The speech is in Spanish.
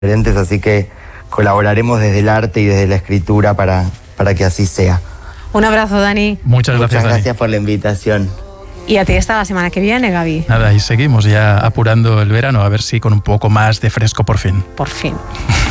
diferentes, así que colaboraremos desde el arte y desde la escritura para que así sea. Un abrazo, Dani. Muchas gracias, Muchas gracias Dani. por la invitación. Y a ti hasta la semana que viene, Gaby. Nada, y seguimos ya apurando el verano, a ver si con un poco más de fresco por fin. Por fin.